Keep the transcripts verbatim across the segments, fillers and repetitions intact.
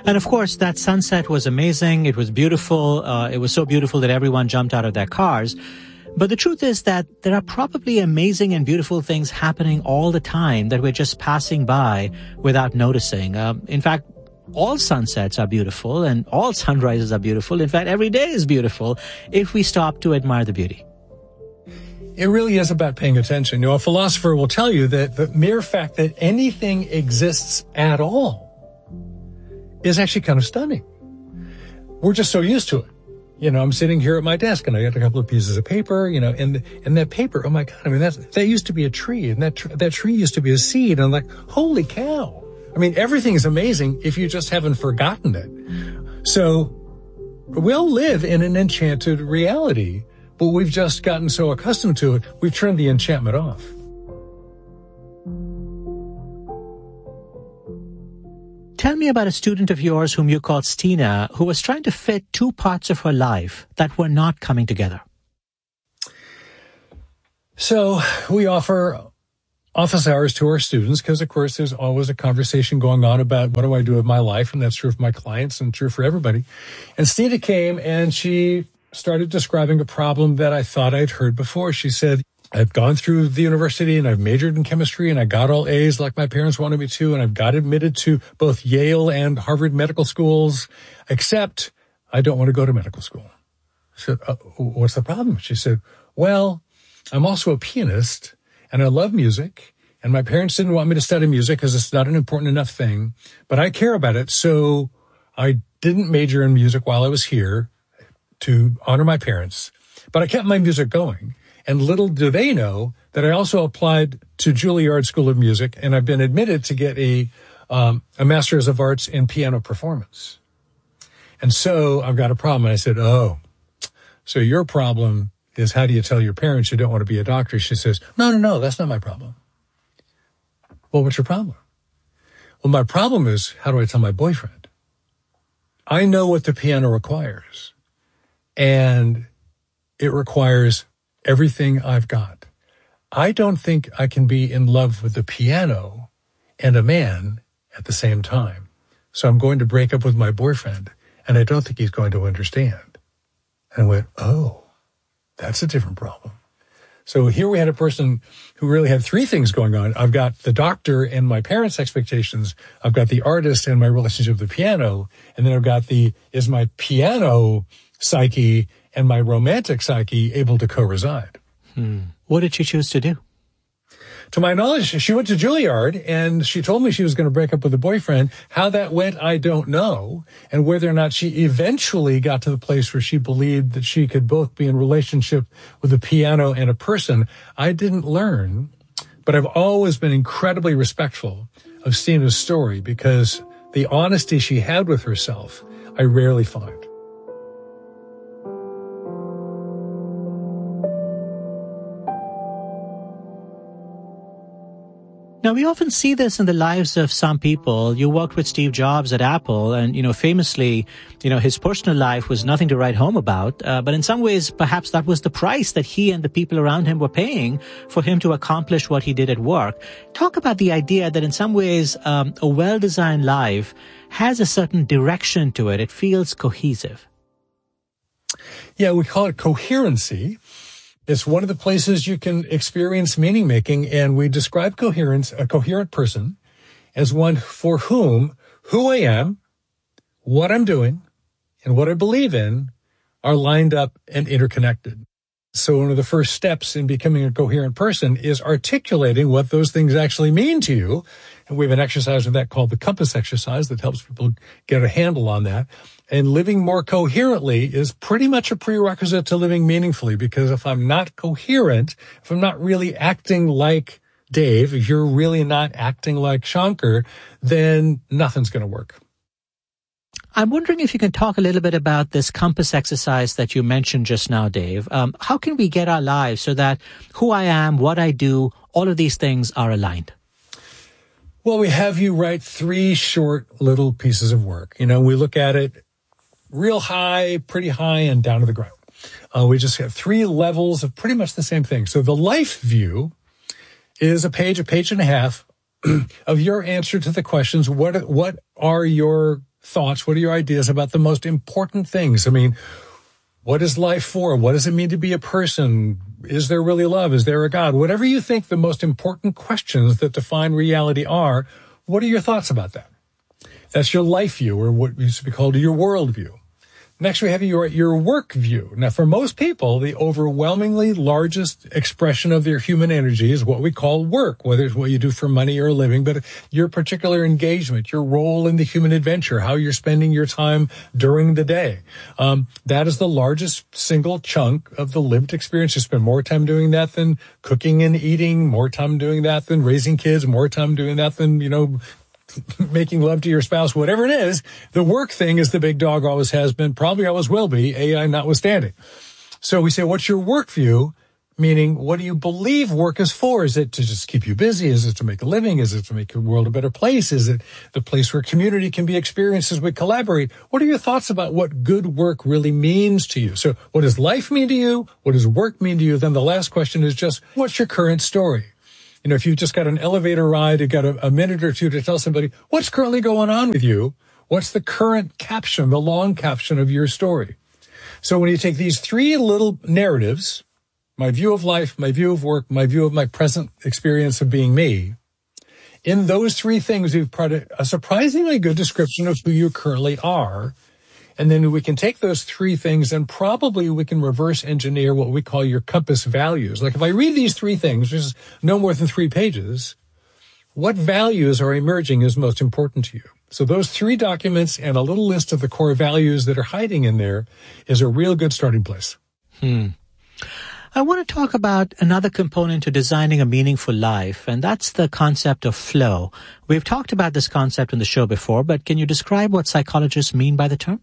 And of course, that sunset was amazing. It was beautiful. Uh, it was so beautiful that everyone jumped out of their cars. But the truth is that there are probably amazing and beautiful things happening all the time that we're just passing by without noticing. Um, in fact, all sunsets are beautiful and all sunrises are beautiful. In fact, every day is beautiful if we stop to admire the beauty. It really is about paying attention. You know, a philosopher will tell you that the mere fact that anything exists at all is actually kind of stunning. We're just so used to it. You know, I'm sitting here at my desk and I got a couple of pieces of paper, you know, and, and that paper, oh my God, I mean, that's, that used to be a tree and that, tr- that tree used to be a seed. And I'm like, holy cow. I mean, everything's amazing if you just haven't forgotten it. So we'll live in an enchanted reality, but we've just gotten so accustomed to it, we've turned the enchantment off. Tell me about a student of yours whom you called Stina, who was trying to fit two parts of her life that were not coming together. So we offer office hours to our students because, of course, there's always a conversation going on about what do I do with my life, and that's true for my clients and true for everybody. And Stina came and she started describing a problem that I thought I'd heard before. She said, I've gone through the university and I've majored in chemistry and I got all A's like my parents wanted me to, and I've got admitted to both Yale and Harvard medical schools, except I don't want to go to medical school. I said, uh, what's the problem? She said, well, I'm also a pianist and I love music, and my parents didn't want me to study music because it's not an important enough thing, but I care about it, so I didn't major in music while I was here to honor my parents, but I kept my music going. And little do they know that I also applied to Juilliard School of Music, and I've been admitted to get a um, a Master's of Arts in Piano Performance. And so I've got a problem. And I said, oh, so your problem is how do you tell your parents you don't want to be a doctor? She says, no, no, no, that's not my problem. Well, what's your problem? Well, my problem is, how do I tell my boyfriend? I know what the piano requires, and it requires everything I've got. I don't think I can be in love with the piano and a man at the same time. So I'm going to break up with my boyfriend, and I don't think he's going to understand. And I went, oh, that's a different problem. So here we had a person who really had three things going on. I've got the doctor and my parents' expectations. I've got the artist and my relationship with the piano. And then I've got the, is my piano psyche and my romantic psyche able to co-reside? Hmm. What did she choose to do? To my knowledge, she went to Juilliard, and she told me she was going to break up with a boyfriend. How that went, I don't know. And whether or not she eventually got to the place where she believed that she could both be in relationship with a piano and a person, I didn't learn. But I've always been incredibly respectful of Stina's story because the honesty she had with herself, I rarely find. Now, we often see this in the lives of some people. You worked with Steve Jobs at Apple, and, you know, famously, you know, his personal life was nothing to write home about. Uh, but in some ways, perhaps that was the price that he and the people around him were paying for him to accomplish what he did at work. Talk about the idea that in some ways, um, a well-designed life has a certain direction to it. It feels cohesive. Yeah, we call it coherency. It's one of the places you can experience meaning making, and we describe coherence, a coherent person, as one for whom who I am, what I'm doing, and what I believe in are lined up and interconnected. So one of the first steps in becoming a coherent person is articulating what those things actually mean to you. And we have an exercise of that called the compass exercise that helps people get a handle on that. And living more coherently is pretty much a prerequisite to living meaningfully, because if I'm not coherent, if I'm not really acting like Dave, if you're really not acting like Shankar, then nothing's going to work. I'm wondering if you can talk a little bit about this compass exercise that you mentioned just now, Dave. Um, how can we get our lives so that who I am, what I do, all of these things are aligned? Well, we have you write three short little pieces of work. You know, we look at it real high, pretty high, and down to the ground. Uh, we just have three levels of pretty much the same thing. So the life view is a page, a page and a half of your answer to the questions. What, what are your thoughts? What are your ideas about the most important things? I mean, what is life for? What does it mean to be a person? Is there really love? Is there a God? Whatever you think the most important questions that define reality are, what are your thoughts about that? That's your life view, or what used to be called your world view. Next, we have your, your work view. Now, for most people, the overwhelmingly largest expression of their human energy is what we call work, whether it's what you do for money or a living, but your particular engagement, your role in the human adventure, how you're spending your time during the day. Um, that is the largest single chunk of the lived experience. You spend more time doing that than cooking and eating, more time doing that than raising kids, more time doing that than, you know, making love to your spouse, whatever it is. The work thing is the big dog, always has been, probably always will be, A I notwithstanding. So we say, what's your work view? Meaning, what do you believe work is for? Is it to just keep you busy? Is it to make a living? Is it to make the world a better place? Is it the place where community can be experienced as we collaborate? What are your thoughts about what good work really means to you? So what does life mean to you? What does work mean to you? Then the last question is just, what's your current story? You know, if you've just got an elevator ride, you've got a, a minute or two to tell somebody what's currently going on with you. What's the current caption, the long caption of your story? So when you take these three little narratives, my view of life, my view of work, my view of my present experience of being me, in those three things, we've put a surprisingly good description of who you currently are. And then we can take those three things and probably we can reverse engineer what we call your compass values. Like if I read these three things, which is no more than three pages, what values are emerging as most important to you? So those three documents and a little list of the core values that are hiding in there is a real good starting place. Hmm. I want to talk about another component to designing a meaningful life, and that's the concept of flow. We've talked about this concept on the show before, but can you describe what psychologists mean by the term?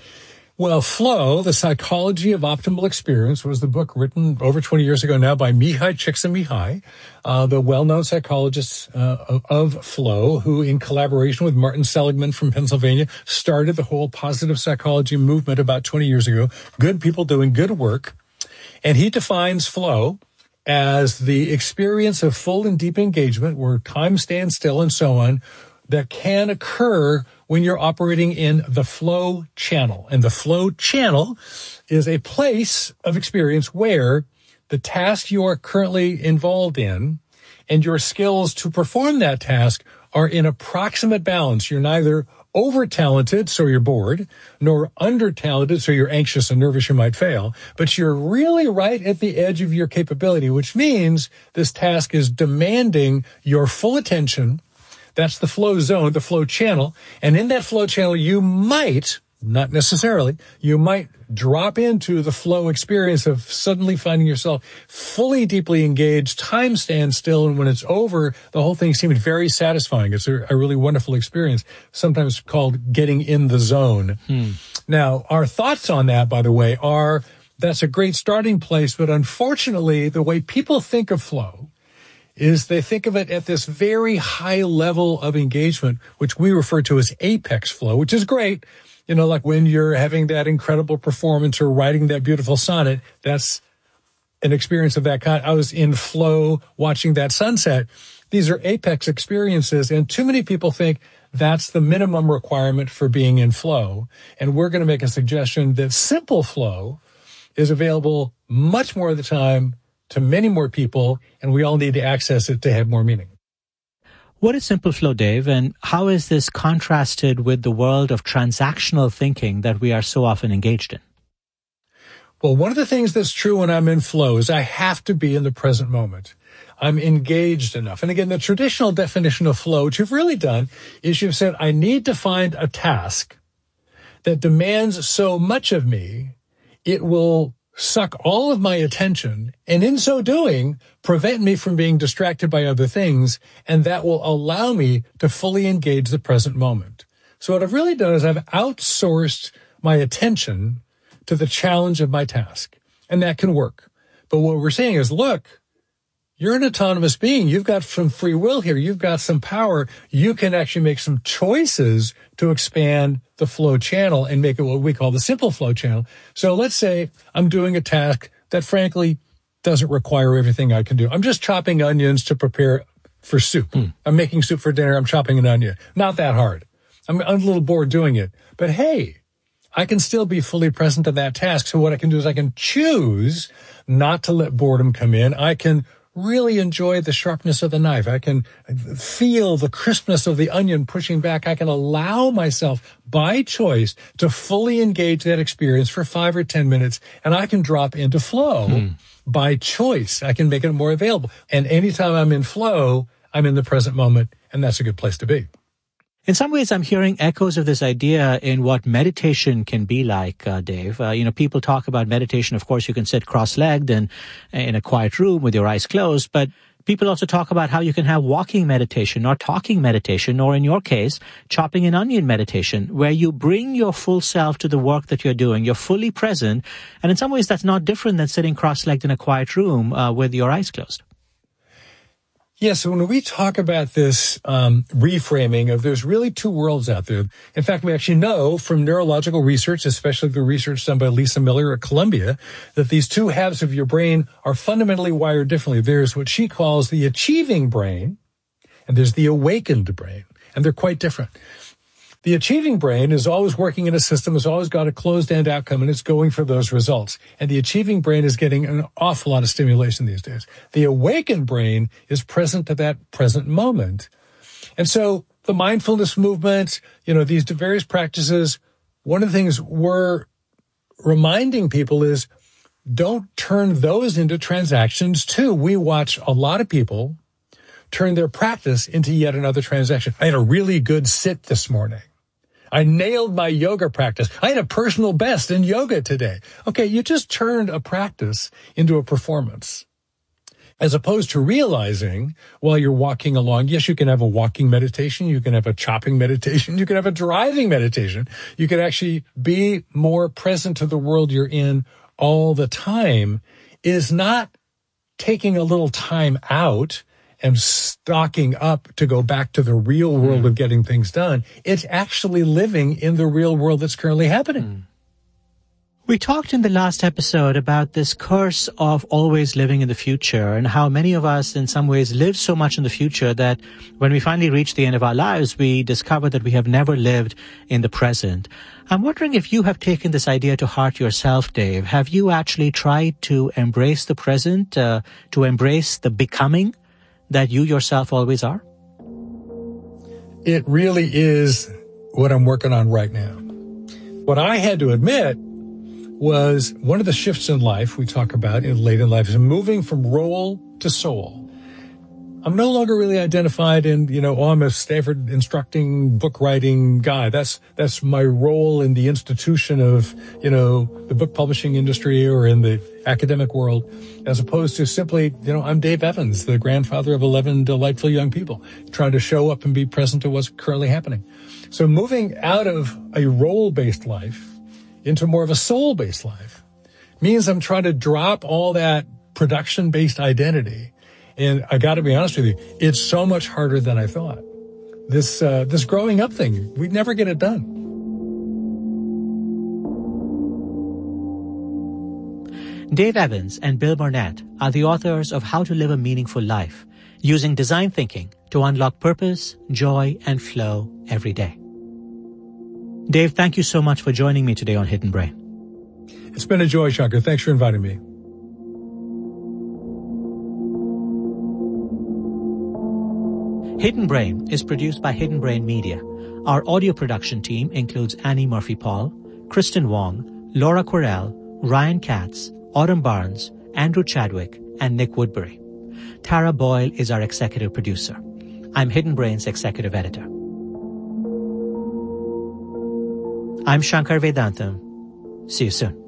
Well, Flow, The Psychology of Optimal Experience, was the book written over twenty years ago now by Mihaly Csikszentmihalyi, uh, the well-known psychologist uh, of Flow, who in collaboration with Martin Seligman from Pennsylvania started the whole positive psychology movement about twenty years ago. Good people doing good work. And he defines flow as the experience of full and deep engagement where time stands still and so on that can occur when you're operating in the flow channel. And the flow channel is a place of experience where the task you are currently involved in and your skills to perform that task are in approximate balance. You're neither over-talented, so you're bored, nor under-talented, so you're anxious and nervous you might fail, but you're really right at the edge of your capability, which means this task is demanding your full attention. That's the flow zone, the flow channel. And in that flow channel, you might, not necessarily, you might drop into the flow experience of suddenly finding yourself fully, deeply engaged, time stands still, and when it's over, the whole thing seems very satisfying. It's a, a really wonderful experience, sometimes called getting in the zone. Hmm. Now, our thoughts on that, by the way, are that's a great starting place, but unfortunately, the way people think of flow is they think of it at this very high level of engagement, which we refer to as apex flow, which is great. You know, like when you're having that incredible performance or writing that beautiful sonnet, that's an experience of that kind. I was in flow watching that sunset. These are apex experiences, and too many people think that's the minimum requirement for being in flow. And we're going to make a suggestion that simple flow is available much more of the time to many more people, and we all need to access it to have more meaning. What is simple flow, Dave, and how is this contrasted with the world of transactional thinking that we are so often engaged in? Well, one of the things that's true when I'm in flow is I have to be in the present moment. I'm engaged enough. And again, the traditional definition of flow, which you've really done, is you've said, I need to find a task that demands so much of me, it will suck all of my attention, and in so doing, prevent me from being distracted by other things, and that will allow me to fully engage the present moment. So what I've really done is I've outsourced my attention to the challenge of my task, and that can work. But what we're saying is, look, you're an autonomous being. You've got some free will here. You've got some power. You can actually make some choices to expand the flow channel and make it what we call the simple flow channel. So let's say I'm doing a task that frankly doesn't require everything I can do. I'm just chopping onions to prepare for soup. Hmm. I'm making soup for dinner. I'm chopping an onion. Not that hard. I'm a little bored doing it. But hey, I can still be fully present to that task. So what I can do is I can choose not to let boredom come in. I can really enjoy the sharpness of the knife. I can feel the crispness of the onion pushing back. I can allow myself by choice to fully engage that experience for five or ten minutes, and I can drop into flow hmm. by choice. I can make it more available. And anytime I'm in flow, I'm in the present moment, and that's a good place to be. In some ways, I'm hearing echoes of this idea in what meditation can be like, uh, Dave. Uh, you know, people talk about meditation. Of course, you can sit cross-legged and in a quiet room with your eyes closed, but people also talk about how you can have walking meditation or talking meditation, or in your case, chopping an onion meditation, where you bring your full self to the work that you're doing. You're fully present. And in some ways, that's not different than sitting cross-legged in a quiet room uh, with your eyes closed. Yes, so when we talk about this um, reframing of there's really two worlds out there. In fact, we actually know from neurological research, especially the research done by Lisa Miller at Columbia, that these two halves of your brain are fundamentally wired differently. There's what she calls the achieving brain, and there's the awakened brain, and they're quite different. The achieving brain is always working in a system, has always got a closed-end outcome, and it's going for those results. And the achieving brain is getting an awful lot of stimulation these days. The awakened brain is present at that present moment. And so the mindfulness movement, you know, these various practices, one of the things we're reminding people is don't turn those into transactions too. We watch a lot of people turn their practice into yet another transaction. I had a really good sit this morning. I nailed my yoga practice. I had a personal best in yoga today. Okay, you just turned a practice into a performance. As opposed to realizing while you're walking along, yes, you can have a walking meditation, you can have a chopping meditation, you can have a driving meditation. You can actually be more present to the world you're in all the time, is not taking a little time out and stocking up to go back to the real world mm. of getting things done. It's actually living in the real world that's currently happening. Mm. We talked in the last episode about this curse of always living in the future, and how many of us in some ways live so much in the future that when we finally reach the end of our lives, we discover that we have never lived in the present. I'm wondering if you have taken this idea to heart yourself, Dave. Have you actually tried to embrace the present, uh, to embrace the becoming that you yourself always are? It really is what I'm working on right now. What I had to admit was one of the shifts in life we talk about in late in life is moving from role to soul. I'm no longer really identified in, you know, oh, I'm a Stanford instructing book writing guy. That's, that's my role in the institution of, you know, the book publishing industry or in the academic world, as opposed to simply, you know, I'm Dave Evans, the grandfather of eleven delightful young people, trying to show up and be present to what's currently happening. So moving out of a role-based life into more of a soul-based life means I'm trying to drop all that production-based identity. And I got to be honest with you, it's so much harder than I thought. This uh, this growing up thing, we'd never get it done. Dave Evans and Bill Burnett are the authors of How to Live a Meaningful Life, using design thinking to unlock purpose, joy, and flow every day. Dave, thank you so much for joining me today on Hidden Brain. It's been a joy, Shankar. Thanks for inviting me. Hidden Brain is produced by Hidden Brain Media. Our audio production team includes Annie Murphy-Paul, Kristen Wong, Laura Quirrell, Ryan Katz, Autumn Barnes, Andrew Chadwick, and Nick Woodbury. Tara Boyle is our executive producer. I'm Hidden Brain's executive editor. I'm Shankar Vedantam. See you soon.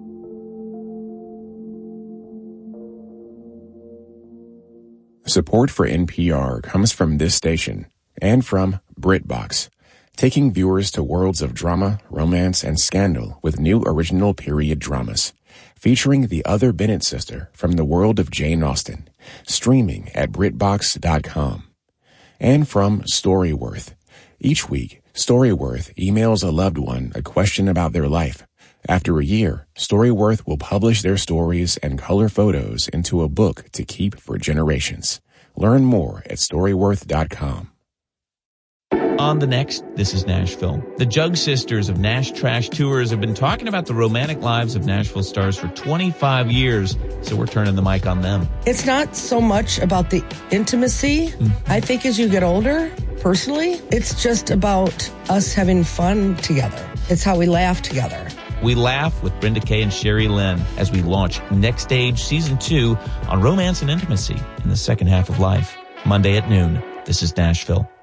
Support for N P R comes from this station and from BritBox, taking viewers to worlds of drama, romance, and scandal with new original period dramas, featuring the other Bennett sister from the world of Jane Austen, streaming at BritBox dot com. And from Storyworth. Each week, Storyworth emails a loved one a question about their life. After a year, Storyworth will publish their stories and color photos into a book to keep for generations. Learn more at Storyworth dot com. On the next This Is Nashville, the Jug Sisters of Nash Trash Tours have been talking about the romantic lives of Nashville stars for twenty-five years, so we're turning the mic on them. It's not so much about the intimacy. Mm-hmm. I think as you get older, personally, it's just about us having fun together. It's how we laugh together. We laugh with Brenda Kay and Sherry Lynn as we launch Next Stage Season two on romance and intimacy in the second half of life. Monday at noon. This is Nashville.